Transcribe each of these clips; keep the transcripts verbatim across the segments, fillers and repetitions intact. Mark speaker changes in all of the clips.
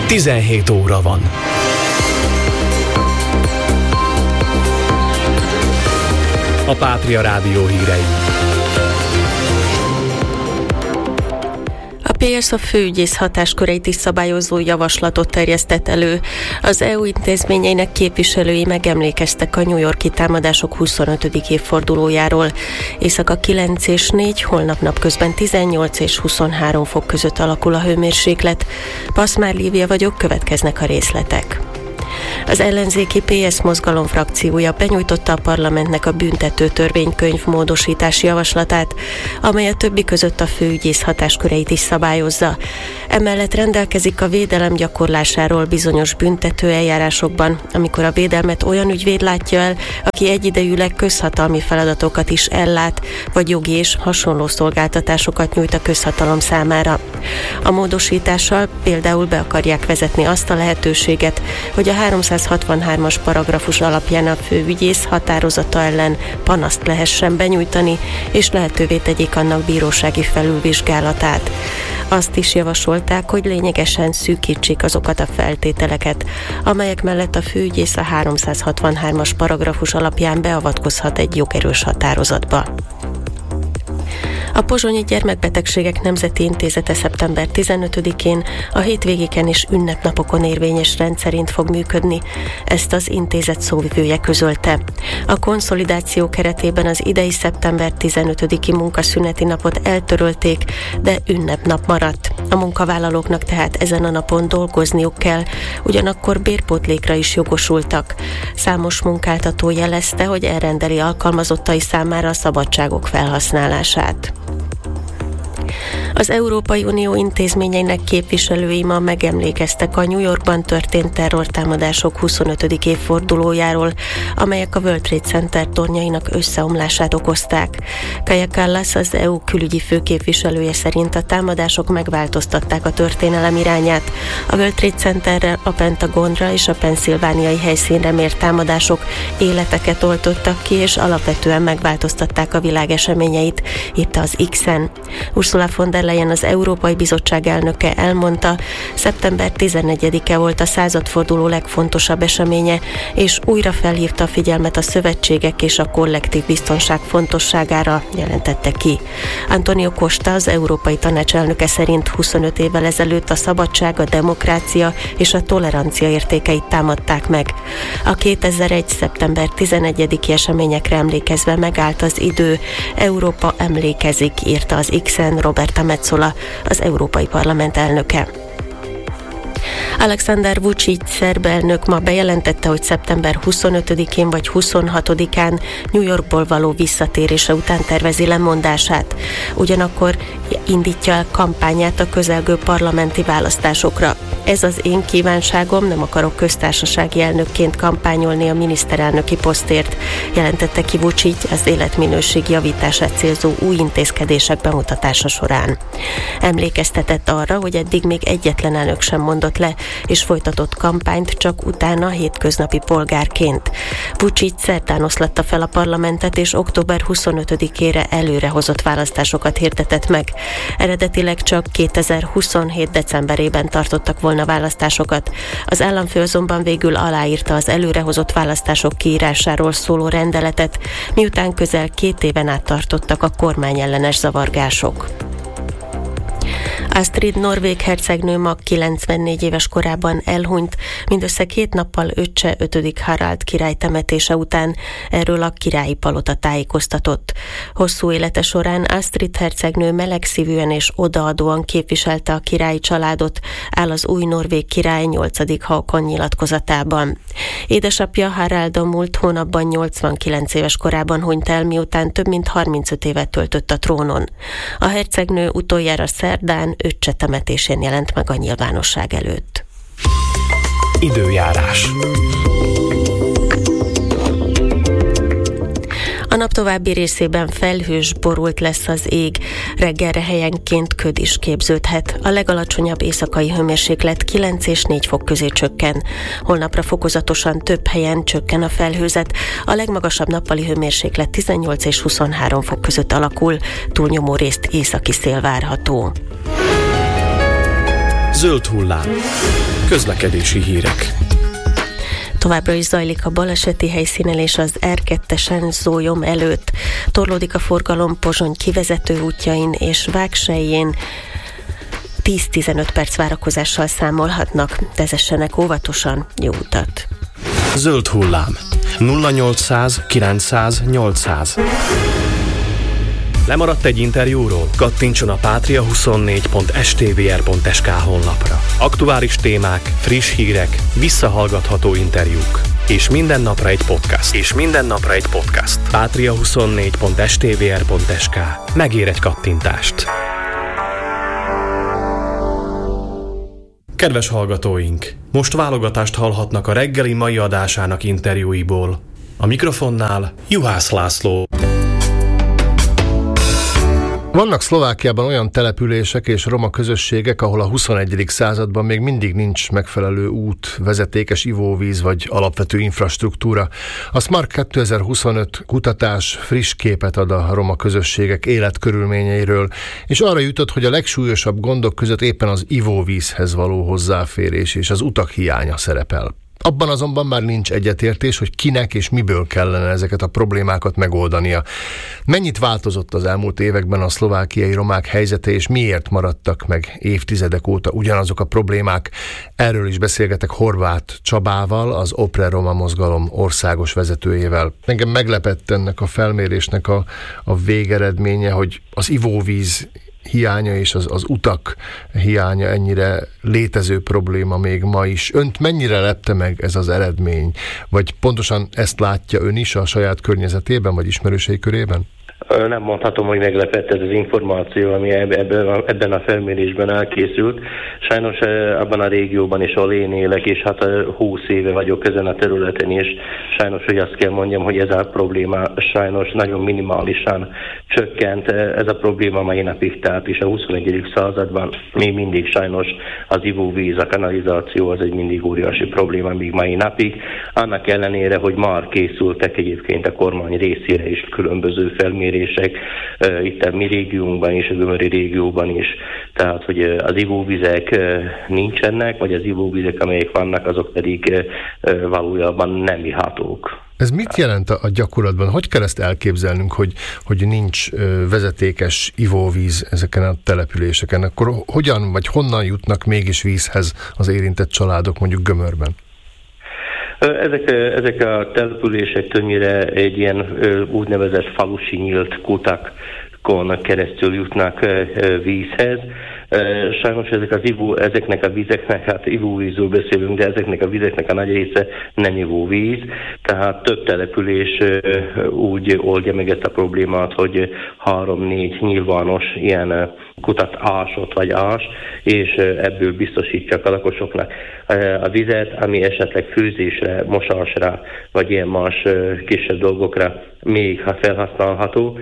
Speaker 1: tizenhét óra van. A Pátria Rádió hírei.
Speaker 2: A pé es a főügyész hatásköreit is szabályozó javaslatot terjesztett elő. Az é u intézményeinek képviselői megemlékeztek a New York-i támadások huszonötödik évfordulójáról. Éjszaka kilenc és négy, holnap napközben tizennyolc és huszonhárom fok között alakul a hőmérséklet. Paszmár Lívia vagyok, következnek a részletek. Az ellenzéki pé es mozgalom frakciója benyújtotta a parlamentnek a büntető törvénykönyv módosítási javaslatát, amely a többi között a főügyész hatásköreit is szabályozza. Emellett rendelkezik a védelem gyakorlásáról bizonyos büntető eljárásokban, amikor a védelmet olyan ügyvéd látja el, aki egyidejűleg közhatalmi feladatokat is ellát, vagy jogi és hasonló szolgáltatásokat nyújt a közhatalom számára. A módosítással például be akarják vezetni azt a lehetőséget, hogy a háromszázhatvanhármas paragrafus alapján a főügyész határozata ellen panaszt lehessen benyújtani, és lehetővé tegyék annak bírósági felülvizsgálatát. Azt is javasolták, hogy lényegesen szűkítsék azokat a feltételeket, amelyek mellett a főügyész a háromszázhatvanhármas paragrafus alapján beavatkozhat egy jogerős határozatba. A Pozsonyi Gyermekbetegségek Nemzeti Intézete szeptember tizenötödikén a hétvégéken és ünnepnapokon érvényes rendszerint fog működni. Ezt az intézet szóvivője közölte. A konszolidáció keretében az idei szeptember tizenötödiki munkaszüneti napot eltörölték, de ünnepnap maradt. A munkavállalóknak tehát ezen a napon dolgozniuk kell, ugyanakkor bérpótlékra is jogosultak. Számos munkáltató jelezte, hogy elrendeli alkalmazottai számára a szabadságok felhasználását. Az Európai Unió intézményeinek képviselői ma megemlékeztek a New Yorkban történt terrortámadások huszonötödik évfordulójáról, amelyek a World Trade Center tornyainak összeomlását okozták. Kaja Kallas, az é u külügyi főképviselője szerint a támadások megváltoztatták a történelem irányát. A World Trade Centerre, a Pentagonra és a pennsylvániai helyszínre mért támadások életeket oltottak ki, és alapvetően megváltoztatták a világ eseményeit, írta az X-en. Ursula von der Leyen, az Európai Bizottság elnöke elmondta, szeptember tizennegyedike volt a századforduló legfontosabb eseménye, és újra felhívta a figyelmet a szövetségek és a kollektív biztonság fontosságára, jelentette ki. Antonio Costa, az Európai Tanács elnöke szerint huszonöt évvel ezelőtt a szabadság, a demokrácia és a tolerancia értékeit támadták meg. A kétezer-egy. szeptember tizenegyediki eseményekre emlékezve megállt az idő, Európa emlékezik, írta az X-en Roberta Metsola, az Európai Parlament elnöke. Alexander Vučić szerb elnök ma bejelentette, hogy szeptember huszonötödikén vagy huszonhatodikán New Yorkból való visszatérése után tervezi lemondását. Ugyanakkor indítja el kampányát a közelgő parlamenti választásokra. Ez az én kívánságom, nem akarok köztársasági elnökként kampányolni a miniszterelnöki posztért, jelentette ki Vučić az életminőség javítását célzó új intézkedések bemutatása során. Emlékeztetett arra, hogy eddig még egyetlen elnök sem mondott le, és folytatott kampányt csak utána hétköznapi polgárként. Vučić szerdán oszlatta fel a parlamentet, és október huszonötödikére előrehozott választásokat hirdetett meg. Eredetileg csak kétezer-huszonhét. decemberében tartottak volna választásokat. Az államfő azonban végül aláírta az előrehozott választások kiírásáról szóló rendeletet, miután közel két éven át tartottak a kormányellenes zavargások. Astrid norvég hercegnő ma kilencvennégy éves korában elhunyt, mindössze két nappal öccse ötödik Harald király temetése után, erről a királyi palota tájékoztatott. Hosszú élete során Astrid hercegnő melegszívűen és odaadóan képviselte a királyi családot, áll az új norvég király nyolcadik Haakon nyilatkozatában. Édesapja Harald a múlt hónapban nyolcvankilenc éves korában hunyt el, miután több mint harmincöt évet töltött a trónon. A hercegnő utoljára szerdán öccse temetésén jelent meg a nyilvánosság előtt.
Speaker 1: Időjárás.
Speaker 2: A nap további részében felhős, borult lesz az ég, reggelre helyenként köd is képződhet. A legalacsonyabb éjszakai hőmérséklet kilenc és négy fok közé csökken. Holnapra fokozatosan több helyen csökken a felhőzet, a legmagasabb nappali hőmérséklet tizennyolc és huszonhárom fok között alakul, túlnyomó részt északi szél várható.
Speaker 1: Zöld hullám. Közlekedési hírek.
Speaker 2: Továbbra is zajlik a baleseti helyszínelés az er kettesen Zólyom előtt. Torlódik a forgalom Pozsony kivezető útjain és Vágselyén. tíz-tizenöt perc várakozással számolhatnak. Vezessenek óvatosan, jó utat!
Speaker 1: Zöld hullám. nulla nyolcszáz kilencszáz nyolcszáz. Lemaradt egy interjúról? Kattintson a patria huszonnégy pont es té vé er pont es ká honlapra. Aktuális témák, friss hírek, visszahallgatható interjúk. És minden napra egy podcast. És minden napra egy podcast. patria huszonnégy pont es té vé er pont es ká. Megér egy kattintást. Kedves hallgatóink! Most válogatást hallhatnak a reggeli mai adásának interjúiból. A mikrofonnál Juhász László.
Speaker 3: Vannak Szlovákiában olyan települések és roma közösségek, ahol a huszonegyedik században még mindig nincs megfelelő út, vezetékes ivóvíz vagy alapvető infrastruktúra. A Smart kétezer-huszonöt kutatás friss képet ad a roma közösségek életkörülményeiről, és arra jutott, hogy a legsúlyosabb gondok között éppen az ivóvízhez való hozzáférés és az utak hiánya szerepel. Abban azonban már nincs egyetértés, hogy kinek és miből kellene ezeket a problémákat megoldania. Mennyit változott az elmúlt években a szlovákiai romák helyzete, és miért maradtak meg évtizedek óta ugyanazok a problémák? Erről is beszélgetek Horváth Csabával, az Opre Roma mozgalom országos vezetőjével. Engem meglepett ennek a felmérésnek a, a végeredménye, hogy az ivóvíz hiánya és az, az utak hiánya ennyire létező probléma még ma is. Önt mennyire lepte meg ez az eredmény? Vagy pontosan ezt látja ön is a saját környezetében, vagy ismerősei körében?
Speaker 4: Nem mondhatom, hogy meglepett ez az információ, ami ebben a, ebben a felmérésben elkészült. Sajnos abban a régióban is, ahol én élek, és hát húsz éve vagyok ezen a területen, és sajnos, hogy azt kell mondjam, hogy ez a probléma sajnos nagyon minimálisan csökkent. Ez a probléma mai napig, tehát is a huszonegyedik században még mindig sajnos az ivóvíz, a kanalizáció az egy mindig óriási probléma még mai napig. Annak ellenére, hogy már készültek egyébként a kormány részére is különböző felmérések, itt a mi régiónkban és a gömöri régióban is. Tehát, hogy az ivóvizek nincsenek, vagy az ivóvizek, amelyek vannak, azok pedig valójában nem ihatók.
Speaker 3: Ez mit jelent a gyakorlatban? Hogy kell ezt elképzelnünk, hogy, hogy nincs vezetékes ivóvíz ezeken a településeken? Akkor hogyan vagy honnan jutnak mégis vízhez az érintett családok mondjuk Gömörben?
Speaker 4: Ezek, ezek a települések többnyire egy ilyen úgynevezett falusi nyílt kutakon keresztül jutnak vízhez. Sajnos ezek az ivó, ezeknek a vizeknek, hát ivóvízről beszélünk, de ezeknek a vizeknek a nagy része nem ivóvíz, tehát több település úgy oldja meg ezt a problémát, hogy három-négy nyilvános ilyen kutat ásott vagy ás, és ebből biztosítják a lakosoknak a vizet, ami esetleg főzésre, mosásra, vagy ilyen más kisebb dolgokra még ha felhasználható.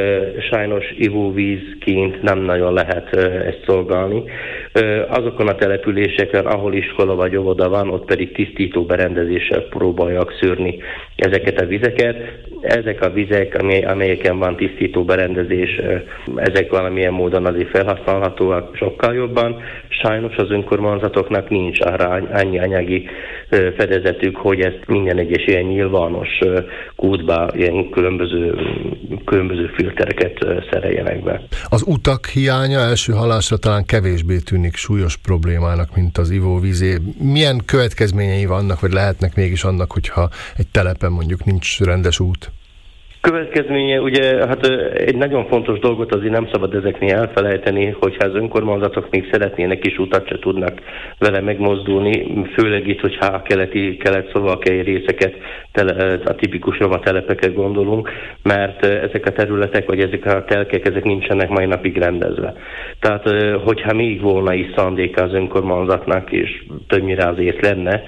Speaker 4: Sajnos ivóvízként nem nagyon lehet ezt szolgálni. Azokon a településeken, ahol iskola vagy óvoda van, ott pedig tisztító berendezéssel próbálják szűrni ezeket a vizeket. Ezek a vizek, amelyeken van tisztító berendezés, ezek valamilyen módon azért felhasználhatóak sokkal jobban. Sajnos az önkormányzatoknak nincs arra annyi anyagi fedezetük, hogy ezt minden egyes ilyen nyilvános kútba ilyen különböző, különböző filtereket szereljenek be.
Speaker 3: Az utak hiánya első hallásra talán kevésbé tűnik súlyos problémának, mint az ivóvízé. Milyen következményei vannak, vagy lehetnek mégis annak, hogyha egy telepen mondjuk nincs rendes út?
Speaker 4: Következménye, ugye, hát egy nagyon fontos dolgot azért nem szabad ezeknél elfelejteni, hogyha az önkormányzatok még szeretnének is utat, se tudnak vele megmozdulni, főleg itt, hogyha a keleti, kelet-szlovákiai részeket, tele, a tipikus roma telepeket gondolunk, mert ezek a területek, vagy ezek a telkek, ezek nincsenek mai napig rendezve. Tehát, hogyha még volna is szándéka az önkormányzatnak, és többnyire azért lenne,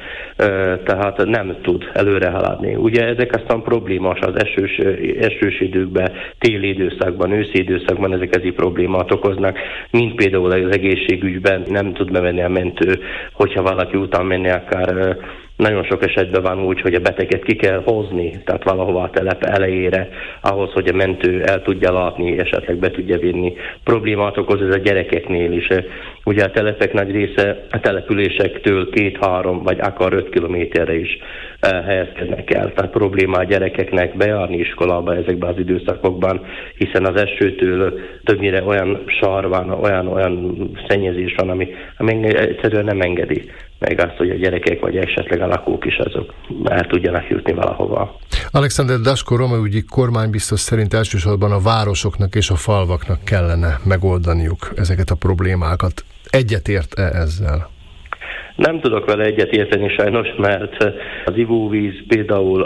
Speaker 4: tehát nem tud előre haladni. Ugye ezek aztán problémás az esős esős időkben, téli időszakban, őszi időszakban ezek ezért problémát okoznak, mint például az egészségügyben nem tud bevenni a mentő, hogyha valaki után menni akár nagyon sok esetben van úgy, hogy a beteget ki kell hozni, tehát valahova a telep elejére, ahhoz, hogy a mentő el tudja látni, esetleg be tudja vinni. Problémát okoz ez a gyerekeknél is. Ugye a telepek nagy része a településektől két-három vagy akár öt kilométerre is helyezkednek el. Tehát probléma a gyerekeknek bejárni iskolába ezekben az időszakokban, hiszen az esőtől többnyire olyan sár van, olyan, olyan szennyezés van, ami, ami egyszerűen nem engedi meg azt, hogy a gyerekek vagy esetleg a lakók is azok el tudjanak jutni valahova.
Speaker 3: Alexander Daskó romaügyi kormánybiztos szerint elsősorban a városoknak és a falvaknak kellene megoldaniuk ezeket a problémákat. Egyetért-e ezzel?
Speaker 4: Nem tudok vele egyetérteni sajnos, mert az ivóvíz például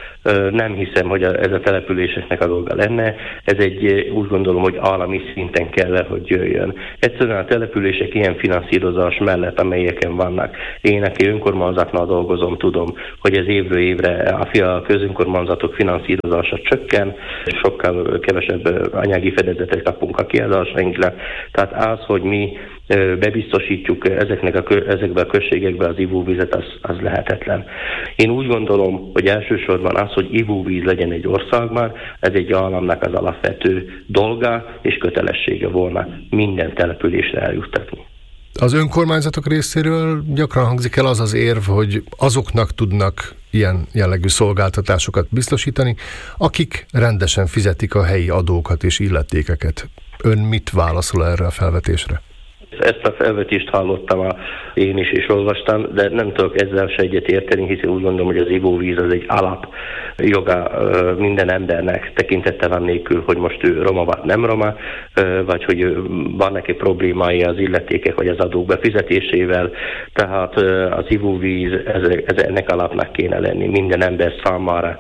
Speaker 4: nem hiszem, hogy ez a településeknek a dolga lenne. Ez egy, úgy gondolom, hogy állami szinten kell, hogy jöjjön. Egyszerűen a települések ilyen finanszírozás mellett, amelyeken vannak. Én, aki önkormányzatnál dolgozom, tudom, hogy ez évről évre a közönkormányzatok finanszírozása csökken, sokkal kevesebb anyagi fedezetet kapunk a kiadásainkra. Tehát az, hogy mi bebiztosítjuk ezeknek a, ezekbe a községekbe az ivóvizet, az, az lehetetlen. Én úgy gondolom, hogy elsősorban az, hogy ivóvíz legyen egy országban, ez egy államnak az alapvető dolga és kötelessége volna minden településre eljuttatni.
Speaker 3: Az önkormányzatok részéről gyakran hangzik el az az érv, hogy azoknak tudnak ilyen jellegű szolgáltatásokat biztosítani, akik rendesen fizetik a helyi adókat és illetékeket. Ön mit válaszol erre a felvetésre?
Speaker 4: Ezt a felvetést hallottam a, én is, és olvastam, de nem tudok ezzel se egyet érteni, hiszen úgy gondolom, hogy az ivóvíz az egy alap joga minden embernek, tekintette van nélkül, hogy most ő roma vagy nem roma, vagy hogy van neki problémái az illetékek vagy az adók befizetésével, tehát az ivóvíz ez, ez ennek alapnak kéne lenni, minden ember számára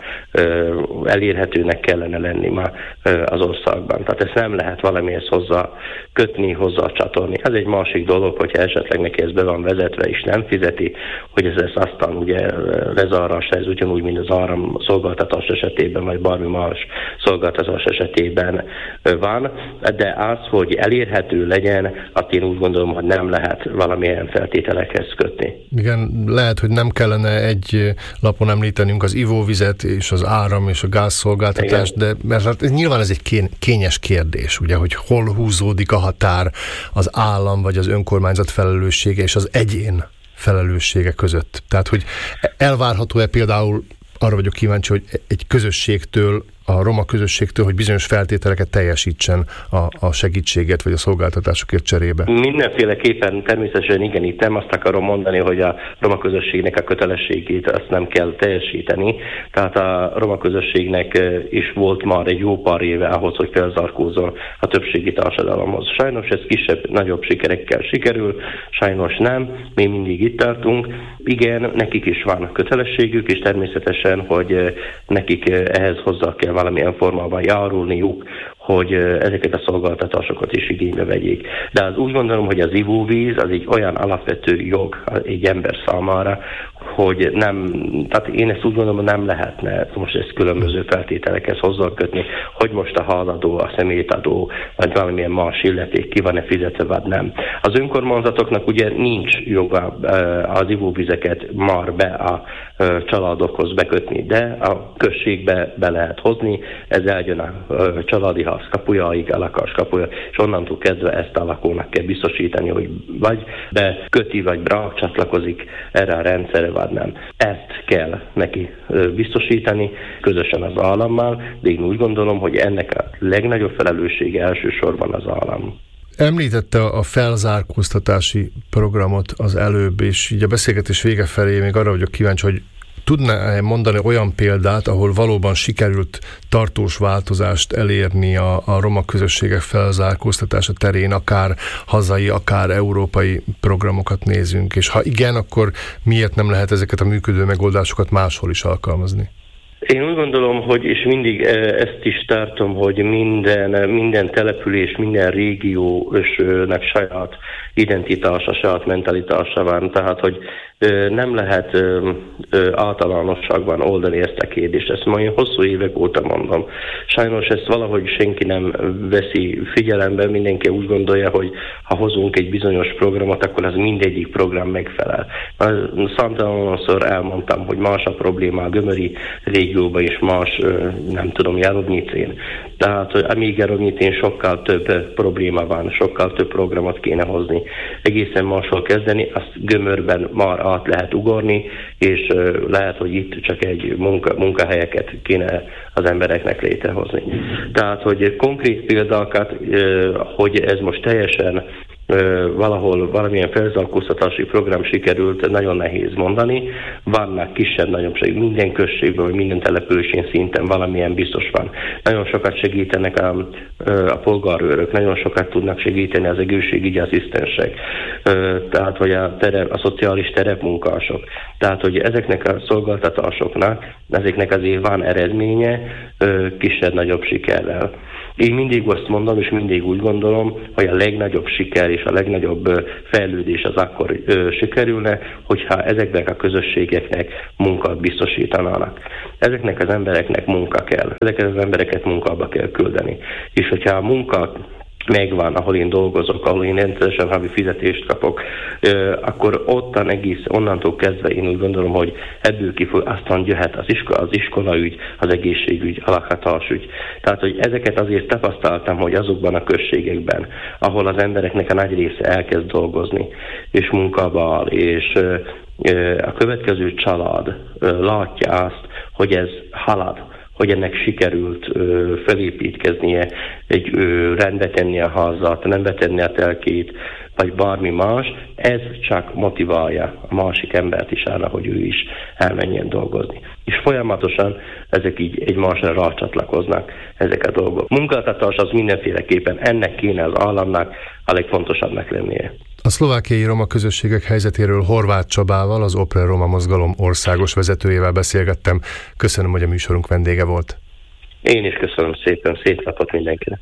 Speaker 4: elérhetőnek kellene lenni már az országban. Tehát ezt nem lehet valamihez hozzá kötni, hozzá csatolni. Ez egy másik dolog, hogyha esetleg neki ez be van vezetve és nem fizeti, hogy ez lesz aztán ugye lezárás, ez ugyanúgy, mint az áram szolgáltatás esetében, vagy bármi más szolgáltatás esetében van, de az, hogy elérhető legyen, azt én úgy gondolom, hogy nem lehet valamilyen feltételekhez kötni.
Speaker 3: Igen, lehet, hogy nem kellene egy lapon említenünk az ivóvizet és az áram és a gázszolgáltatást, igen. De mert hát nyilván ez egy kényes kérdés, ugye, hogy hol húzódik a határ az állam vagy az önkormányzat felelőssége és az egyén felelőssége között. Tehát, hogy elvárható-e például, arra vagyok kíváncsi, hogy egy közösségtől, a roma közösségtől, hogy bizonyos feltételeket teljesítsen a, a segítséget vagy a szolgáltatásokért cserébe? Mindenféleképpen
Speaker 4: természetesen igen, itt nem azt akarom mondani, hogy a roma közösségnek a kötelességét azt nem kell teljesíteni. Tehát a roma közösségnek is volt már egy jó pár éve ahhoz, hogy felzárkózzon a többségi társadalomhoz. Sajnos ez kisebb, nagyobb sikerekkel sikerül, sajnos nem, mi mindig itt tartunk. Igen, nekik is van kötelességük, és természetesen, hogy nekik ehhez hozzá kell valamilyen formában járulniuk, hogy ezeket a szolgáltatásokat is igénybe vegyék. De az úgy gondolom, hogy az ivóvíz az egy olyan alapvető jog egy ember számára, hogy nem, tehát én ezt úgy gondolom, nem lehetne most ezt különböző feltételekhez hozzákötni, hogy most a házadó, a szemétadó, vagy valamilyen más illeték ki van-e fizetve, vagy nem. Az önkormányzatoknak ugye nincs joga az ivóvizeket már be a családokhoz bekötni, de a községbe be lehet hozni, ez eljön a családi ház kapujáig, a lakás kapuja, és onnantól kezdve ezt a lakónak kell biztosítani, hogy vagy beköti, vagy rá csatlakozik erre a rendszerre, vagy nem. Ezt kell neki biztosítani, közösen az állammal, de én úgy gondolom, hogy ennek a legnagyobb felelőssége elsősorban az állam.
Speaker 3: Említette a felzárkóztatási programot az előbb, és így a beszélgetés vége felé még arra vagyok kíváncsi, hogy tudná mondani olyan példát, ahol valóban sikerült tartós változást elérni a, a roma közösségek felzárkóztatása terén, akár hazai, akár európai programokat nézünk, és ha igen, akkor miért nem lehet ezeket a működő megoldásokat máshol is alkalmazni?
Speaker 4: Én úgy gondolom, hogy és mindig ezt is tartom, hogy minden, minden település, minden régiósnak saját identitása, saját mentalitása van, tehát hogy nem lehet ö, ö, általánosságban oldani ezt a kérdést. Ezt majd hosszú évek óta mondom. Sajnos ezt valahogy senki nem veszi figyelembe, mindenki úgy gondolja, hogy ha hozunk egy bizonyos programot, akkor az mindegyik program megfelel. Számtalanszor elmondtam, hogy más a probléma a Gömöri régióban és más, nem tudom, Jarognyicén. Tehát, hogy amíg Jarognyicén sokkal több probléma van, sokkal több programot kéne hozni. Egészen máshol kezdeni, azt Gömörben már át lehet ugorni, és lehet, hogy itt csak egy munka, munkahelyeket kéne az embereknek létrehozni. Tehát, hogy konkrét példákat, hogy ez most teljesen valahol valamilyen felzárkóztatási program sikerült, nagyon nehéz mondani. Vannak kisebb-nagyobb, minden községben, vagy minden településén szinten valamilyen biztos van. Nagyon sokat segítenek a, a polgárőrök, nagyon sokat tudnak segíteni az egészségügyi asszisztensek, tehát hogy a, terep, a szociális terepmunkások. Tehát, hogy ezeknek a szolgáltatásoknak, ezeknek azért van eredménye kisebb-nagyobb sikerrel. Én mindig azt mondom, és mindig úgy gondolom, hogy a legnagyobb siker és a legnagyobb fejlődés az akkor ö, sikerülne, hogyha ezeknek a közösségeknek munkát biztosítanának. Ezeknek az embereknek munka kell. Ezeket az embereket munkába kell küldeni. És hogyha a munka megvan, ahol én dolgozok, ahol én rendszeresen havi fizetést kapok, akkor ottan egész, onnantól kezdve én úgy gondolom, hogy ebből kifog, aztán jöhet az, iskola, az iskolaügy, az egészségügy, a lakhatásügy. Tehát, hogy ezeket azért tapasztaltam, hogy azokban a községekben, ahol az embereknek a nagy része elkezd dolgozni, és munkába áll, és a következő család látja azt, hogy ez halad, hogy ennek sikerült ö, felépítkeznie, egy ö, rendbe tenni a házat, rendbe tenni a telkét, vagy bármi más, ez csak motiválja a másik embert is arra, hogy ő is elmenjen dolgozni. És folyamatosan ezek így egymásra rácsatlakoznak, ezek a dolgok. Munkáltatás az mindenféleképpen ennek kéne az államnak a legfontosabbnak lennie.
Speaker 3: A szlovákiai roma közösségek helyzetéről Horváth Csabával, az Opre Roma Mozgalom országos vezetőjével beszélgettem. Köszönöm, hogy a műsorunk vendége volt.
Speaker 4: Én is köszönöm szépen, szép napot mindenkinek.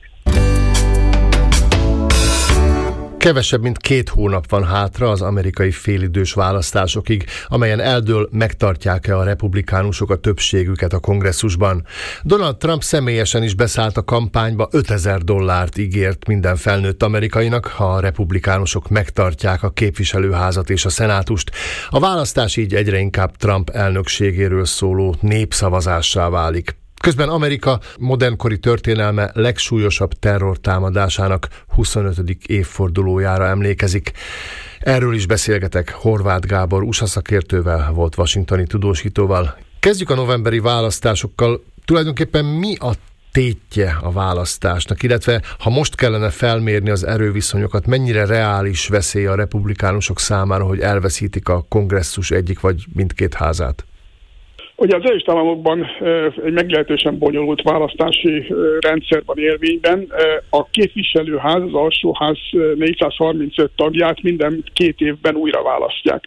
Speaker 3: Kevesebb, mint két hónap van hátra az amerikai félidős választásokig, amelyen eldől, megtartják-e a republikánusok a többségüket a kongresszusban. Donald Trump személyesen is beszállt a kampányba, ötezer dollárt ígért minden felnőtt amerikainak, ha a republikánusok megtartják a képviselőházat és a szenátust. A választás így egyre inkább Trump elnökségéről szóló népszavazássá válik. Közben Amerika modernkori történelme legsúlyosabb terrortámadásának huszonötödik évfordulójára emlékezik. Erről is beszélgetek Horváth Gábor u es á szakértővel, volt washingtoni tudósítóval. Kezdjük a novemberi választásokkal. Tulajdonképpen mi a tétje a választásnak, illetve ha most kellene felmérni az erőviszonyokat, mennyire reális veszély a republikánusok számára, hogy elveszítik a kongresszus egyik vagy mindkét házát?
Speaker 5: Ugye az Egyesült Államokban egy meglehetősen bonyolult választási rendszer van érvényben. A képviselőház, az alsóház négyszázharmincöt tagját minden két évben újra választják.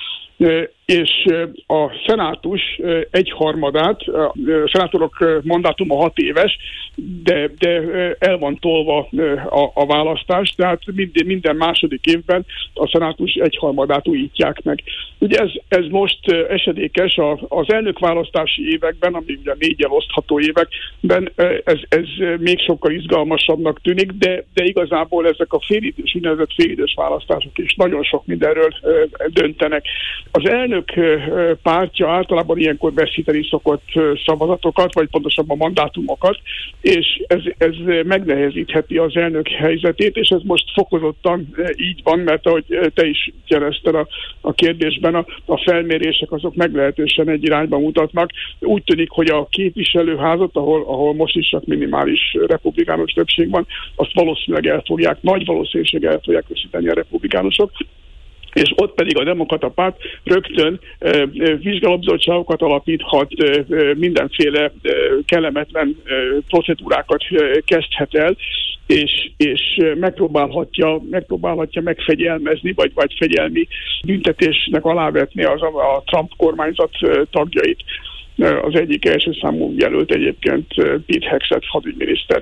Speaker 5: És a szenátus egyharmadát, a szenátorok mandátuma hat éves, de, de el van tolva a, a választás, tehát minden, minden második évben a szenátus egyharmadát újítják meg. Ugye ez, ez most esedékes az elnökválasztási években, ami ugye négyel osztható években, ez, ez még sokkal izgalmasabbnak tűnik, de, de igazából ezek a félidős, úgynevezett félidős választások is nagyon sok mindenről döntenek. Az elnök pártja általában ilyenkor veszíteni szokott szavazatokat, vagy pontosabban mandátumokat, és ez, ez megnehezítheti az elnök helyzetét, és ez most fokozottan így van, mert ahogy te is jelezted a, a kérdésben, a, a felmérések azok meglehetősen egy irányba mutatnak. Úgy tűnik, hogy a képviselőházat, ahol, ahol most is csak minimális republikánus többség van, azt valószínűleg el fogják, nagy valószínűséggel el fogják veszíteni a republikánusok, és ott pedig a demokrata párt rögtön e, vizsgálóbizottságokat alapíthat, e, mindenféle e, kellemetlen e, procedúrákat e, kezdhet el, és, és megpróbálhatja, megpróbálhatja megfegyelmezni, vagy, vagy fegyelmi büntetésnek alávetni az a, a Trump kormányzat e, tagjait. az egyik első számú jelölt egyébként Pete Hegseth hadügyminiszter.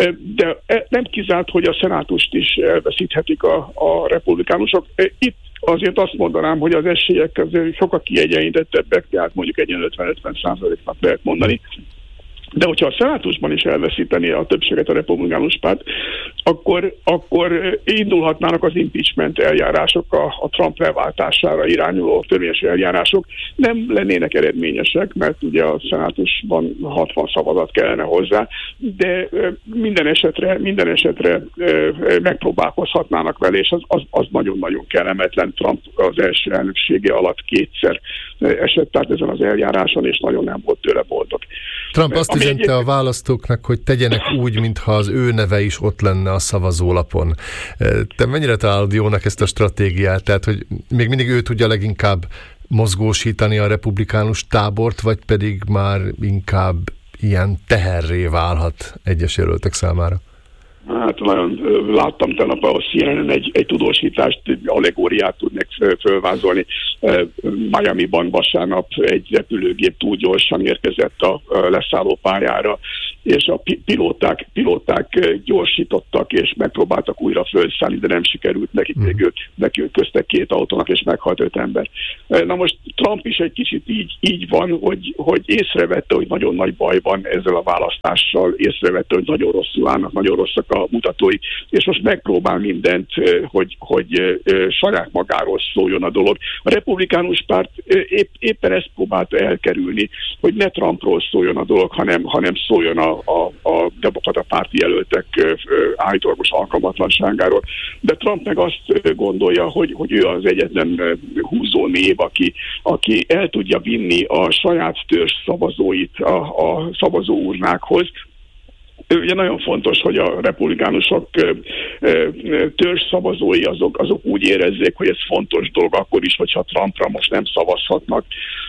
Speaker 5: De nem kizárt, hogy a szenátust is elveszíthetik a, a republikánusok. Itt azért azt mondanám, hogy az esélyek azért sokkal kiegyenlítettebbek, tehát mondjuk egy ötven-ötven százaléknak lehet mondani. De hogyha a szenátusban is elveszíteni a többséget a republikánus párt, akkor, akkor indulhatnának az impeachment eljárások, a, a Trump leváltására irányuló törvényes eljárások. Nem lennének eredményesek, mert ugye a szenátusban hatvan szavazat kellene hozzá, de minden esetre, minden esetre megpróbálkozhatnának vele, és az, az, az nagyon-nagyon kellemetlen. Trump az első elnöksége alatt kétszer esett át ezen az eljáráson, és nagyon nem volt tőle boldog.
Speaker 3: Trump azt üzente a választóknak, hogy tegyenek úgy, mintha az ő neve is ott lenne a szavazólapon. Te mennyire találod jónak ezt a stratégiát? Tehát, hogy még mindig ő tudja leginkább mozgósítani a republikánus tábort, vagy pedig már inkább ilyen teherré válhat egyes jelöltek számára?
Speaker 5: Hát nagyon láttam tegnap a C N N egy, egy tudósítást, egy allegóriát tudnék fölvázolni. Miamiban vasárnap egy repülőgép túl gyorsan érkezett a leszállópályára, és a pilóták, pilóták gyorsítottak, és megpróbáltak újra fölszállni, de nem sikerült nekik, még ők, nekik köztek két autónak, és meghalt öt ember. Na most Trump is egy kicsit így, így van, hogy, hogy észrevette, hogy nagyon nagy baj van ezzel a választással, észrevette, hogy nagyon rosszul állnak, nagyon rosszak a mutatói, és most megpróbál mindent, hogy, hogy saját magáról szóljon a dolog. A republikánus párt épp, éppen ezt próbálta elkerülni, hogy ne Trumpról szóljon a dolog, hanem, hanem szóljon a, a, a demokrata párti jelöltek állítólagos alkalmatlanságáról. De Trump meg azt gondolja, hogy, hogy ő az egyetlen húzó név, aki, aki el tudja vinni a saját törzs szavazóit a, a szavazóurnákhoz. Ugye nagyon fontos, hogy a republikánusok törzs szavazói azok, azok úgy érezzék, hogy ez fontos dolog, akkor is, hogyha Trumpra most nem szavazhatnak.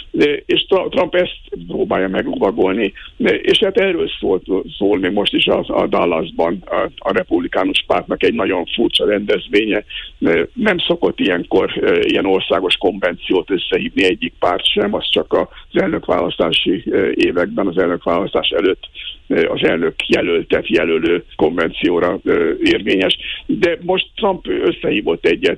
Speaker 5: És Trump ezt próbálja meglovagolni, és hát erről szólt, szól még most is a, a Dallasban a, a republikánus pártnak egy nagyon furcsa rendezvénye. Nem szokott ilyenkor ilyen országos konvenciót összehívni egyik párt sem, az csak az elnökválasztási években, az elnökválasztás előtt az elnök jelöltet jelölő konvencióra érvényes. De most Trump összehívott egyet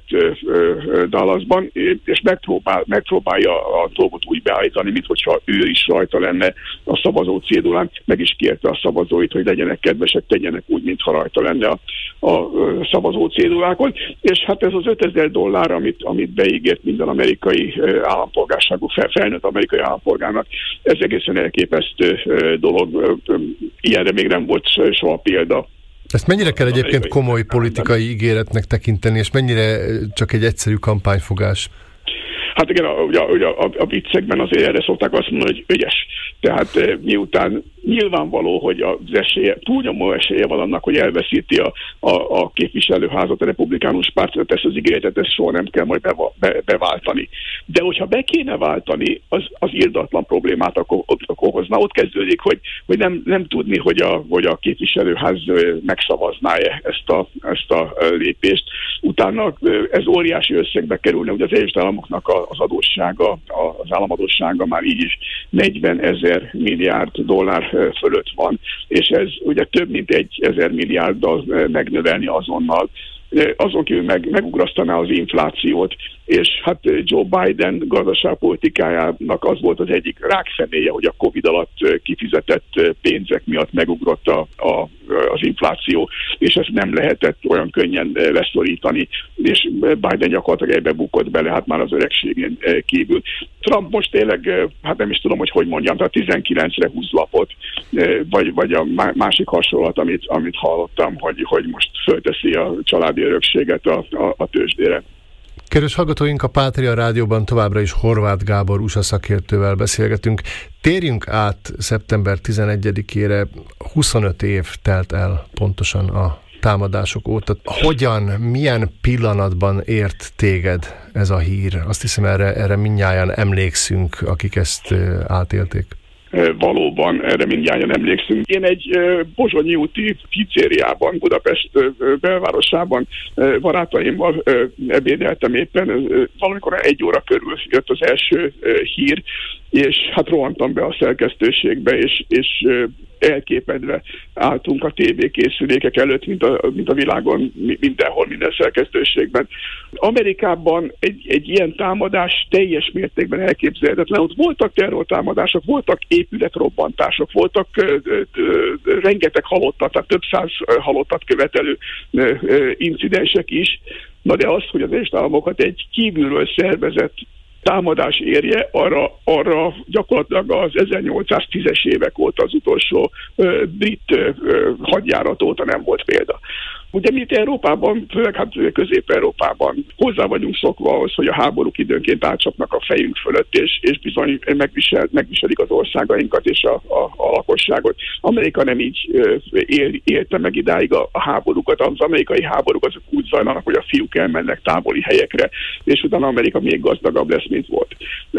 Speaker 5: Dallasban, és megpróbál, megpróbálja a dolgot úgy beállítani, minthogyha ő is rajta lenne a szavazó cédulán, meg is kérte a szavazóit, hogy legyenek kedvesek, tegyenek úgy, mintha rajta lenne a, a szavazó cédulákon. És hát ez az ötezer dollár, amit, amit beígért minden amerikai állampolgárságú, fel, felnőtt amerikai állampolgárnak, ez egészen elképesztő dolog. Ilyenre még nem volt soha példa.
Speaker 3: Ezt mennyire kell egyébként komoly politikai ígéretnek tekinteni, és mennyire csak egy egyszerű kampányfogás?
Speaker 5: Hát igen, ugye a, a, a, a viccekben azért erre szokták azt mondani, hogy ügyes. Tehát e, miután nyilvánvaló, hogy az esélye, túlnyomó esélye van annak, hogy elveszíti a, a, a képviselőházat, a republikánus pártot, ezt az ígéretet, ezt soha nem kell majd beva, be, beváltani. De hogyha be kéne váltani, az, az irdatlan problémát okozna. Ott kezdődik, hogy, hogy nem, nem tudni, hogy a, hogy a képviselőház megszavazná-e ezt a, ezt a lépést. Utána ez óriási összegbe kerülne, ugye az Egyesült Államoknak az adóssága, az államadóssága már így is negyven ezer milliárd dollár fölött van, és ez ugye több mint egy ezer milliárddal megnövelni azonnal. Azon kívül meg, megugrasztaná az inflációt, és hát Joe Biden gazdaságpolitikájának az volt az egyik rákszeméje, hogy a Covid alatt kifizetett pénzek miatt megugrott a, a, az infláció, és ezt nem lehetett olyan könnyen leszorítani, és Biden gyakorlatilag ebbe bukott bele, hát már az öregségén kívül. Trump most tényleg, hát nem is tudom, hogy hogy mondjam, tehát tizenkilencre húsz lapot, vagy, vagy a másik hasonlat, amit, amit hallottam, hogy, hogy most fölteszi a családi örökséget a, a, a tőzsdére.
Speaker 3: Kedves hallgatóink, a Pátria Rádióban továbbra is Horváth Gábor u es á szakértővel beszélgetünk. Térjünk át szeptember tizenegyedikére, huszonöt év telt el pontosan a támadások óta. Hogyan, milyen pillanatban ért téged ez a hír? Azt hiszem, erre, erre mindnyájan emlékszünk, akik ezt átélték.
Speaker 5: Valóban, erre mindjárt emlékszünk. Én egy Pozsonyi úti pizzériában, Budapest belvárosában barátaimmal ebédeltem éppen. Valamikor egy óra körül jött az első hír, és hát rohantam be a szerkesztőségbe, és, és elképedve álltunk a tévékészülékek előtt, mint a, mint a világon, mindenhol, minden szerkesztőségben. Amerikában egy, egy ilyen támadás teljes mértékben elképzelhetetlen. Ott voltak terrortámadások, voltak épületrobbantások, voltak ö, ö, ö, rengeteg halottat, tehát több száz halottat követelő ö, ö, incidensek is. Na de az, hogy az Egyesült Államokat egy kívülről szervezett támadás érje, arra, arra gyakorlatilag az ezernyolcszáztízes évek óta, az utolsó ö, brit ö, hadjárat óta nem volt példa. Ugye mi itt Európában, főleg hát Közép-Európában hozzá vagyunk szokva ahhoz, hogy a háborúk időnként átcsapnak a fejünk fölött, és, és bizony megvisel, megviselik az országainkat és a, a, a lakosságot. Amerika nem így él, élte meg idáig a, a háborúkat. Az amerikai háborúk azok úgy zajlanak, hogy a fiúk elmennek távoli helyekre, és utána Amerika még gazdagabb lesz, mint volt.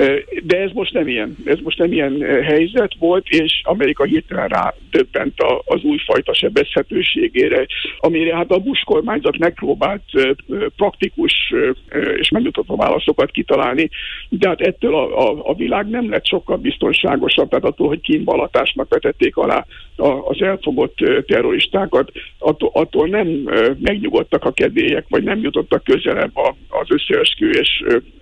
Speaker 5: De ez most nem ilyen. Ez most nem ilyen helyzet volt, és Amerika hirtelen rádöbbent az újfajta sebezhetőségére, amire hát a Bush kormányzat megpróbált praktikus és megnyugtató válaszokat kitalálni, de hát ettől a, a, a világ nem lett sokkal biztonságosabb, tehát attól, hogy kínvallatásnak vetették alá az elfogott terroristákat, attól, attól nem megnyugodtak a kedélyek, vagy nem jutottak közelebb az összeesküvés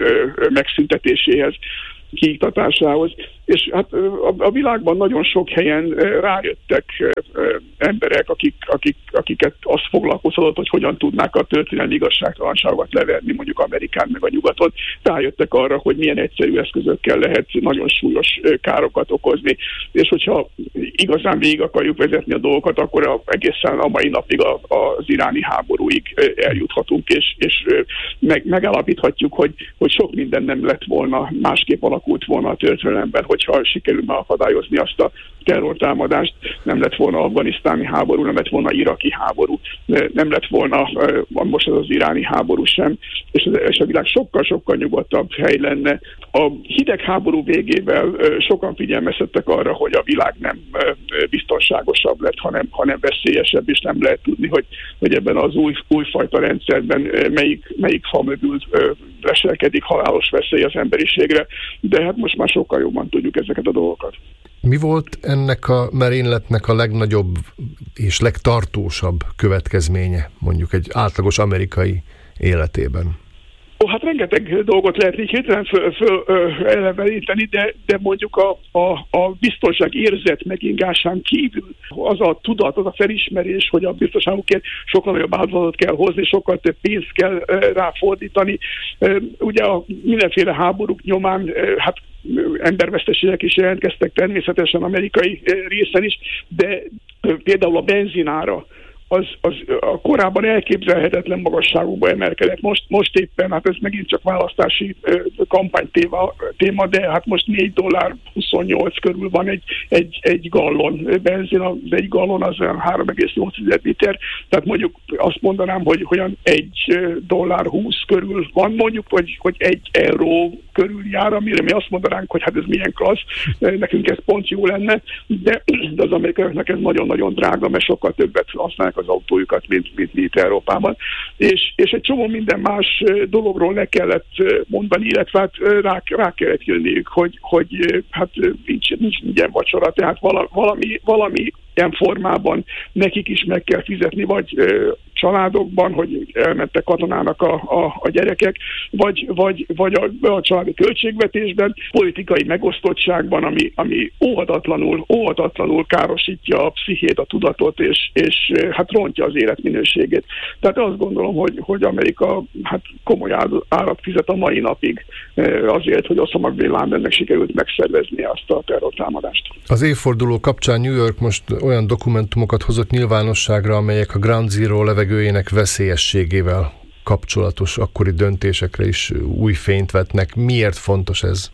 Speaker 5: megszüntetéséhez, kiiktatásához. És hát a világban nagyon sok helyen rájöttek emberek, akik, akik, akiket azt foglalkoztatott, hogy hogyan tudnák a történelmi igazságtalanságokat leverni, mondjuk Amerikán meg a nyugaton. Rájöttek arra, hogy milyen egyszerű eszközökkel lehet nagyon súlyos károkat okozni. És hogyha igazán végig akarjuk vezetni a dolgokat, akkor a, egészen a mai napig a, az iráni háborúig eljuthatunk, és, és meg, megállapíthatjuk, hogy, hogy sok minden nem lett volna, másképp alakult volna a történelemben, hogyha sikerül megakadályozni azt a terrortámadást, nem lett volna afganisztáni háború, nem lett volna iraki háború, nem lett volna most az az iráni háború sem, és, és a világ sokkal-sokkal nyugodtabb hely lenne. A hidegháború végével sokan figyelmeztettek arra, hogy a világ nem biztonságosabb lett, hanem, hanem veszélyesebb, és nem lehet tudni, hogy, hogy ebben az új, újfajta rendszerben melyik, melyik fa mögül leselkedik halálos veszély az emberiségre, de hát most már sokkal jobban tudjuk ezeket a dolgokat.
Speaker 3: Mi volt ennek a merényletnek a legnagyobb és legtartósabb következménye, mondjuk egy átlagos amerikai életében?
Speaker 5: Ó, hát rengeteg dolgot lehet így hirtelen föl, föl eleveníteni, de, de mondjuk a, a, a biztonság érzet megingásán kívül az a tudat, az a felismerés, hogy a biztonságukért sokkal nagyobb áldozatot kell hozni, sokkal több pénzt kell ráfordítani. Ugye a mindenféle háborúk nyomán, hát emberveszteségek is jelentkeztek természetesen amerikai részen is, de például a benzinára az, az a korábban elképzelhetetlen magasságokba emelkedett. Most, most éppen, hát ez megint csak választási kampány téma, de hát most négy dollár huszonnyolc körül van egy, egy, egy gallon benzin, az egy gallon az három egész nyolc liter, tehát mondjuk azt mondanám, hogy olyan egy dollár húsz körül van, mondjuk, hogy, hogy egy euró körül jár, amire mi azt mondanánk, hogy hát ez milyen klassz, nekünk ez pont jó lenne, de, de az amerikaiaknak ez nagyon-nagyon drága, mert sokkal többet használják az autójukat, mint, mint mi itt Európában. És, és egy csomó minden más dologról le kellett mondani, illetve hát rá, rá kellett jönniük, hogy, hogy hát nincs, nincs ingyen vacsora, tehát valami, valami ilyen formában nekik is meg kell fizetni, vagy ö, családokban, hogy elmentek katonának a, a, a gyerekek, vagy, vagy, vagy a, a családi költségvetésben, politikai megosztottságban, ami, ami óhatatlanul, óhatatlanul károsítja a pszichét, a tudatot, és, és hát rontja az életminőségét. Tehát azt gondolom, hogy, hogy Amerika hát komoly árat fizet a mai napig azért, hogy Osama Bin Ladennek sikerült megszervezni azt a terrortámadást.
Speaker 3: Az évforduló kapcsán New York most olyan dokumentumokat hozott nyilvánosságra, amelyek a Ground Zero levegőjének veszélyességével kapcsolatos akkori döntésekre is új fényt vetnek. Miért fontos ez?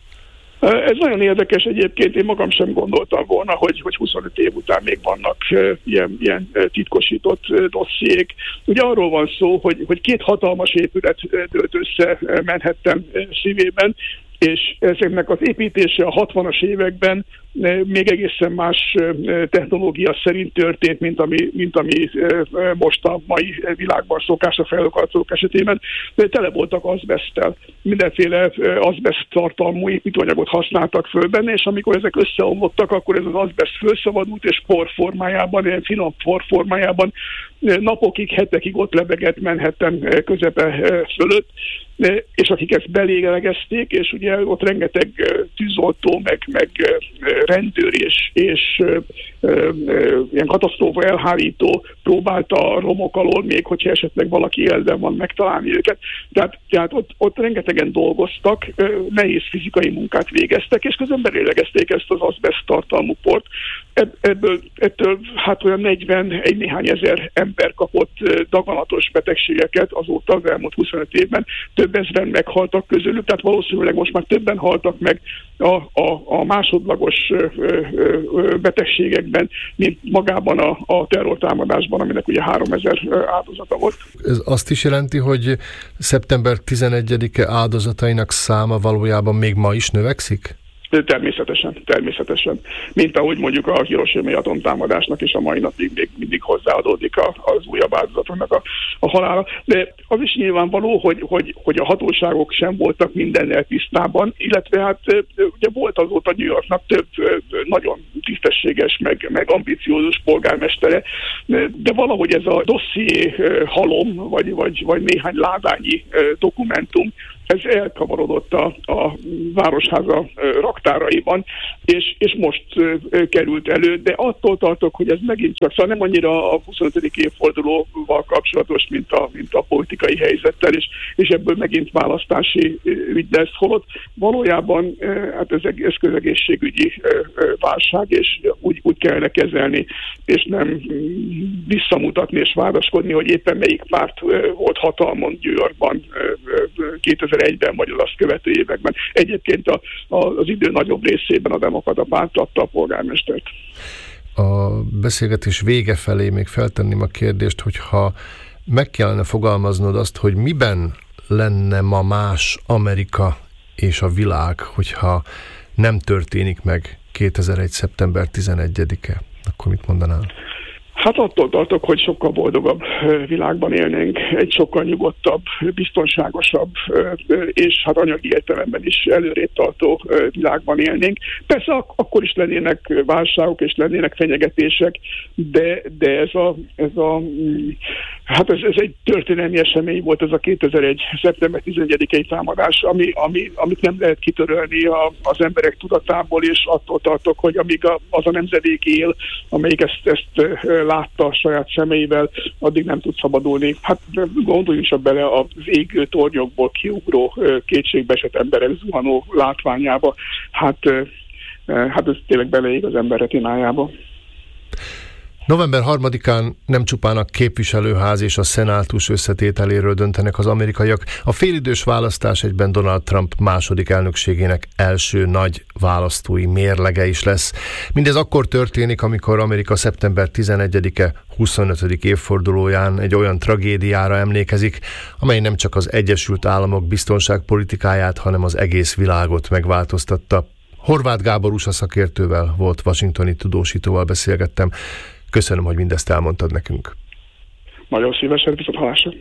Speaker 5: Ez nagyon érdekes egyébként, én magam sem gondoltam volna, hogy, hogy huszonöt év után még vannak ilyen, ilyen titkosított dossziék. Ugye arról van szó, hogy, hogy két hatalmas épület dőlt össze Manhattan szívében, és ezeknek az építése a hatvanas években még egészen más technológia szerint történt, mint ami, mint ami most a mai világban szokás a fejlőkarcolók esetében. De tele voltak azbeszttel. Mindenféle azbeszt tartalmú építőanyagot használtak föl benne, és amikor ezek összeomlottak, akkor ez az azbeszt felszabadult, és por formájában, ilyen finom por formájában napokig, hetekig ott lebegett Manhattan közepe fölött, és akik ezt belélegezték, és ugye ott rengeteg tűzoltó, meg, meg rendőr és, és ilyen katasztrófa elhárító próbálta a romok alól, még hogyha esetleg valaki életben van, megtalálni őket. Tehát, tehát ott, ott rengetegen dolgoztak, nehéz fizikai munkát végeztek, és közben belélegezték ezt az azbeszt tartalmú port. Ebből, ettől hát olyan negyven egy néhány ezer ember kapott daganatos betegségeket azóta az elmúlt huszonöt évben. Több ezren meghaltak közülük, tehát valószínűleg most már többen haltak meg a, a, a másodlagos betegségekben, mint magában a, a terrortámadásban, aminek ugye háromezer áldozata volt.
Speaker 3: Ez azt is jelenti, hogy szeptember tizenegyedike áldozatainak száma valójában még ma is növekszik?
Speaker 5: Természetesen, természetesen. Mint ahogy mondjuk a hiroshimai atomtámadásnak is a mai napig még mindig hozzáadódik a, az újabb áldozatoknak a, a halála. De az is nyilvánvaló, hogy, hogy, hogy a hatóságok sem voltak mindennel tisztában, illetve hát ugye volt azóta New Yorknak több nagyon tisztességes, meg, meg ambiciózus polgármestere, de valahogy ez a dosszié halom, vagy, vagy, vagy néhány ládányi dokumentum, ez elkavarodott a, a Városháza raktáraiban, és, és most került elő, de attól tartok, hogy ez megint csak, szóval nem annyira a huszonötödik évfordulóval kapcsolatos, mint a, mint a politikai helyzettel, és, és ebből megint választási ügy lesz, holott valójában hát ez, ez közegészségügyi válság, és úgy, úgy kellene kezelni, és nem visszamutatni és vádaskodni, hogy éppen melyik párt volt hatalmon New Yorkban kétezer-egyben, vagy az azt követő években. Egyébként a, a, az idő nagyobb részében a demokrata párt adta a polgármestert.
Speaker 3: A beszélgetés vége felé még feltenném a kérdést, hogyha meg kellene fogalmaznod azt, hogy miben lenne ma más Amerika és a világ, hogyha nem történik meg kétezer-egy. szeptember tizenegyedike, akkor mit mondanál?
Speaker 5: Hát attól tartok, hogy sokkal boldogabb világban élnénk, egy sokkal nyugodtabb, biztonságosabb, és hát anyagi értelemben is előrébb tartó világban élnénk. Persze ak- akkor is lennének válságok és lennének fenyegetések, de, de ez a, ez a hát ez, ez egy történelmi esemény volt, ez a kétezer-egy. szeptember tizenegyedikei támadás, ami, ami, amit nem lehet kitörölni a, az emberek tudatából, és attól tartok, hogy amíg a, az a nemzedék él, amelyik ezt, ezt látta a saját szemeivel, addig nem tud szabadulni. Hát gondoljunk csak bele az égő tornyokból kiugró, kétségbeesett emberek zuhanó látványába. Hát, hát ez tényleg beleég az ember retinájába.
Speaker 3: november harmadikán nem csupán a képviselőház és a szenátus összetételéről döntenek az amerikaiak, a félidős választás egyben Donald Trump második elnökségének első nagy választói mérlege is lesz. Mindez akkor történik, amikor Amerika szeptember tizenegyedike huszonötödik évfordulóján egy olyan tragédiára emlékezik, amely nem csak az Egyesült Államok biztonságpolitikáját, hanem az egész világot megváltoztatta. Horváth Gábor u es á szakértővel, volt washingtoni tudósítóval beszélgettem. Köszönöm, hogy mindezt elmondtad nekünk.
Speaker 5: Nagyon szívesen, viszont hallásra.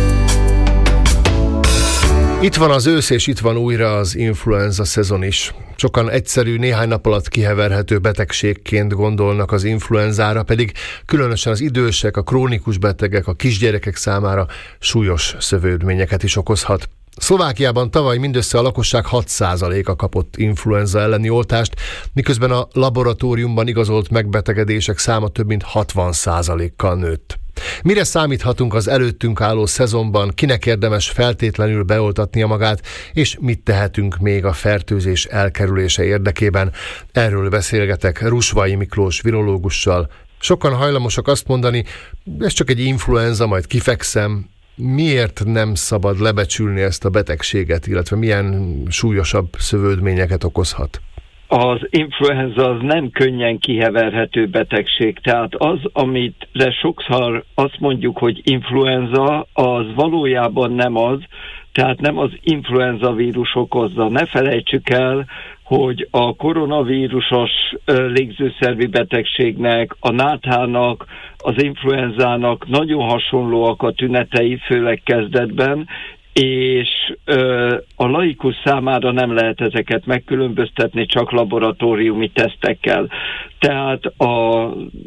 Speaker 3: Itt van az ősz, és itt van újra az influenza szezon is. Sokan egyszerű, néhány nap alatt kiheverhető betegségként gondolnak az influenzára, pedig különösen az idősek, a krónikus betegek, a kisgyerekek számára súlyos szövődményeket is okozhat. Szlovákiában tavaly mindössze a lakosság hat százaléka kapott influenza elleni oltást, miközben a laboratóriumban igazolt megbetegedések száma több mint hatvan százalékkal nőtt. Mire számíthatunk az előttünk álló szezonban, kinek érdemes feltétlenül beoltatnia magát, és mit tehetünk még a fertőzés elkerülése érdekében? Erről beszélgetek Rusvai Miklós virológussal. Sokan hajlamosak azt mondani, ez csak egy influenza, majd kifekszem. Miért nem szabad lebecsülni ezt a betegséget, illetve milyen súlyosabb szövődményeket okozhat?
Speaker 6: Az influenza az nem könnyen kiheverhető betegség, tehát az, amit sokszor azt mondjuk, hogy influenza, az valójában nem az, tehát nem az influenza vírus okozza. Ne felejtsük el, hogy a koronavírusos légzőszervi betegségnek, a náthának, az influenzának nagyon hasonlóak a tünetei, főleg kezdetben, és ö, a laikus számára nem lehet ezeket megkülönböztetni csak laboratóriumi tesztekkel. Tehát a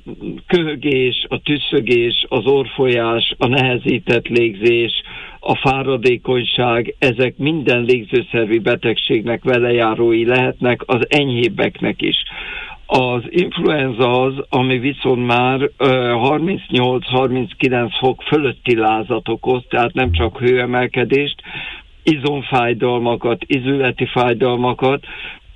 Speaker 6: köhögés, a tüsszögés, az orrfolyás, a nehezített légzés, a fáradékonyság, ezek minden légzőszervi betegségnek velejárói lehetnek, az enyhébbeknek is. Az influenza az, ami viszont már harmincnyolc-harminckilenc fok fölötti lázat okoz, tehát nem csak hőemelkedést, izomfájdalmakat, izületi fájdalmakat,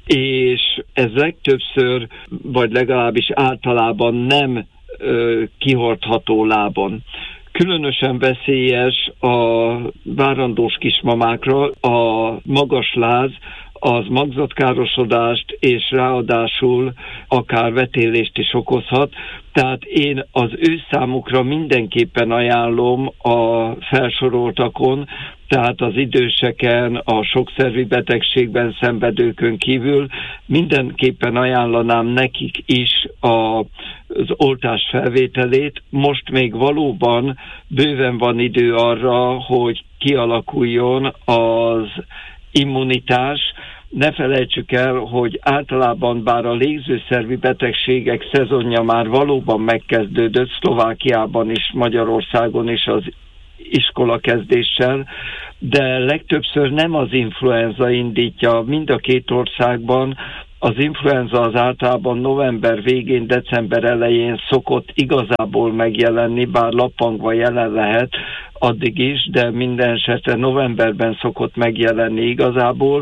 Speaker 6: és ez legtöbbször, vagy legalábbis általában nem ö, kihordható lábon. Különösen veszélyes a várandós kismamákra a magas láz, az magzatkárosodást, és ráadásul akár vetélést is okozhat. Tehát én az ő számukra mindenképpen ajánlom a felsoroltakon, tehát az időseken, a sokszervi betegségben szenvedőkön kívül mindenképpen ajánlanám nekik is a, az oltás felvételét. Most még valóban bőven van idő arra, hogy kialakuljon az immunitás. Ne felejtsük el, hogy általában bár a légzőszervi betegségek szezonja már valóban megkezdődött, Szlovákiában is, Magyarországon is az iskola kezdéssel, de legtöbbször nem az influenza indítja mind a két országban. Az influenza az általában november végén, december elején szokott igazából megjelenni, bár lappangva jelen lehet addig is, de minden esetre novemberben szokott megjelenni igazából,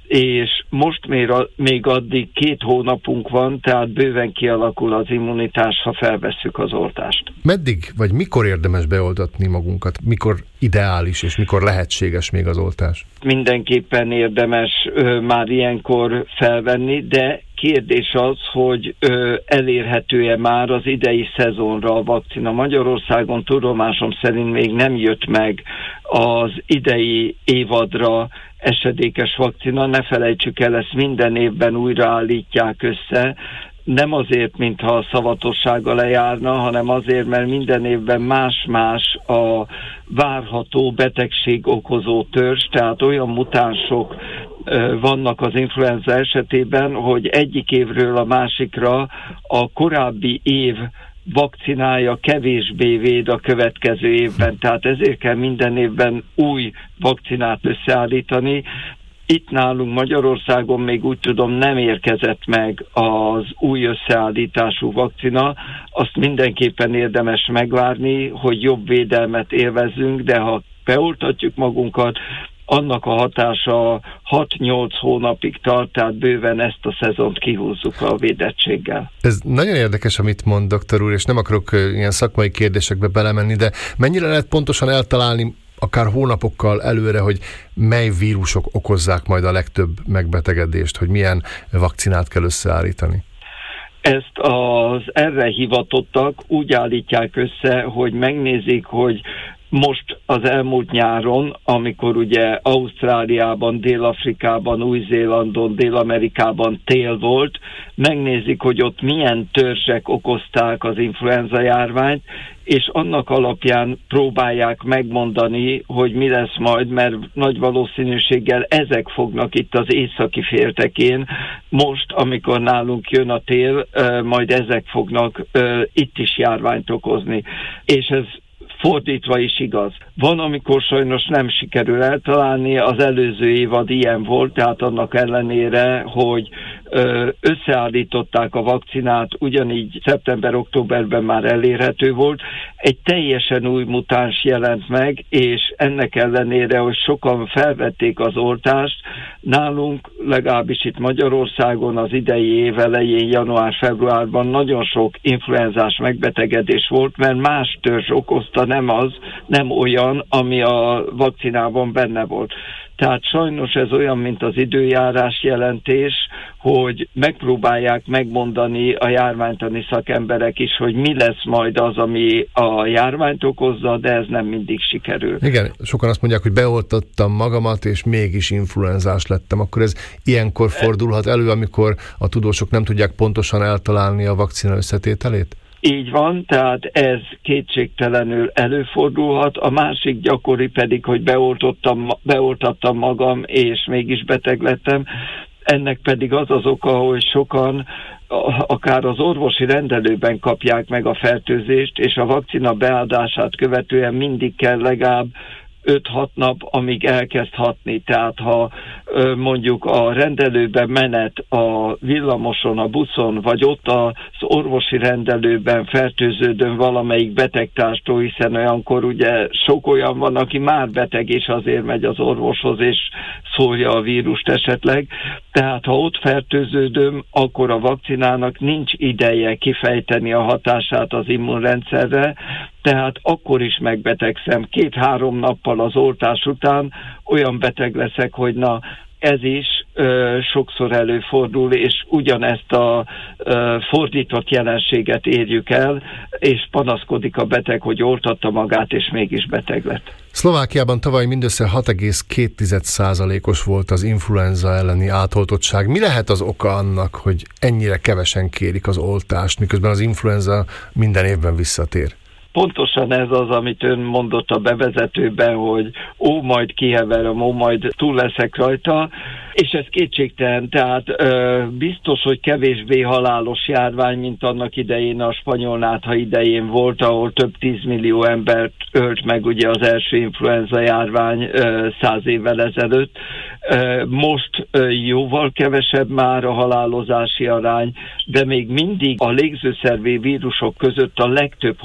Speaker 6: és most még, még addig két hónapunk van, tehát bőven kialakul az immunitás, ha felvesszük az oltást.
Speaker 3: Meddig, vagy mikor érdemes beoltatni magunkat? Mikor ideális, és mikor lehetséges még az oltás?
Speaker 6: Mindenképpen érdemes ö, már ilyenkor felvenni, de kérdés az, hogy ö, elérhető-e már az idei szezonra a vakcina. Magyarországon tudomásom szerint még nem jött meg az idei évadra esedékes vakcina. Ne felejtsük el, ezt minden évben újraállítják össze, nem azért, mintha a szavatossága lejárna, hanem azért, mert minden évben más-más a várható betegség okozó törzs, tehát olyan mutánsok vannak az influenza esetében, hogy egyik évről a másikra a korábbi év vakcinája kevésbé véd a következő évben. Tehát ezért kell minden évben új vakcinát összeállítani. Itt nálunk Magyarországon még úgy tudom nem érkezett meg az új összeállítású vakcina. Azt mindenképpen érdemes megvárni, hogy jobb védelmet élvezzünk, de ha beoltatjuk magunkat, annak a hatása hat-nyolc hónapig tart, tehát bőven ezt a szezont kihúzzuk a védettséggel.
Speaker 3: Ez nagyon érdekes, amit mond, doktor úr, és nem akarok ilyen szakmai kérdésekbe belemenni, de mennyire lehet pontosan eltalálni akár hónapokkal előre, hogy mely vírusok okozzák majd a legtöbb megbetegedést, hogy milyen vakcinát kell összeállítani?
Speaker 6: Ezt az erre hivatottak úgy állítják össze, hogy megnézik, hogy most az elmúlt nyáron, amikor ugye Ausztráliában, Dél-Afrikában, Új-Zélandon, Dél-Amerikában tél volt, megnézik, hogy ott milyen törzsek okozták az influenza járványt, és annak alapján próbálják megmondani, hogy mi lesz majd, mert nagy valószínűséggel ezek fognak itt az északi féltekén, most, amikor nálunk jön a tél, majd ezek fognak itt is járványt okozni. És ez fordítva is igaz. Van, amikor sajnos nem sikerül eltalálni, az előző évad ilyen volt, tehát annak ellenére, hogy összeállították a vakcinát, ugyanígy szeptember-októberben már elérhető volt. Egy teljesen új mutáns jelent meg, és ennek ellenére, hogy sokan felvették az oltást, nálunk, legalábbis itt Magyarországon az idei év elején, január-februárban nagyon sok influenzás megbetegedés volt, mert más törzs okozta, nem az, nem olyan, ami a vakcinában benne volt. Tehát sajnos ez olyan, mint az időjárás jelentés, hogy megpróbálják megmondani a járványtani szakemberek is, hogy mi lesz majd az, ami a járványt okozza, de ez nem mindig sikerül.
Speaker 3: Igen, sokan azt mondják, hogy beoltottam magamat, és mégis influenzás lettem. Akkor ez ilyenkor fordulhat elő, amikor a tudósok nem tudják pontosan eltalálni a vakcina összetételét?
Speaker 6: Így van, tehát ez kétségtelenül előfordulhat. A másik gyakori pedig, hogy beoltottam, beoltattam magam, és mégis beteg lettem. Ennek pedig az az oka, hogy sokan akár az orvosi rendelőben kapják meg a fertőzést, és a vakcina beadását követően mindig kell legalább öt-hat nap, amíg elkezd hatni. Tehát ha mondjuk a rendelőben menet a villamoson, a buszon, vagy ott az orvosi rendelőben fertőződön valamelyik betegtárstól, hiszen olyankor ugye sok olyan van, aki már beteg, és azért megy az orvoshoz, és szórja a vírust esetleg. Tehát ha ott fertőződöm, akkor a vakcinának nincs ideje kifejteni a hatását az immunrendszerre, tehát akkor is megbetegszem. Két-három nappal az oltás után olyan beteg leszek, hogy na, ez is ö, sokszor előfordul, és ugyanezt a ö, fordított jelenséget érjük el, és panaszkodik a beteg, hogy oltatta magát, és mégis beteg lett.
Speaker 3: Szlovákiában tavaly mindössze hat egész két százalékos volt az influenza elleni átoltottság. Mi lehet az oka annak, hogy ennyire kevesen kérik az oltást, miközben az influenza minden évben visszatér?
Speaker 6: Pontosan ez az, amit ön mondott a bevezetőben, hogy ó, majd kiheverem, ó, majd túl leszek rajta, és ez kétségtelen, tehát ö, biztos, hogy kevésbé halálos járvány, mint annak idején a spanyol nátha idején volt, ahol több tízmillió embert ölt meg ugye az első influenza járvány ö, száz évvel ezelőtt. Ö, most ö, jóval kevesebb már a halálozási arány, de még mindig a légzőszervi vírusok között a legtöbb